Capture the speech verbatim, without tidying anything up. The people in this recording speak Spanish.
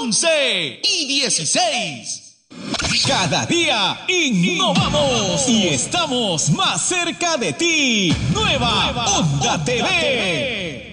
once y dieciséis. Cada día innovamos y estamos más cerca de ti. Nueva, Nueva Onda, Onda T V. T V.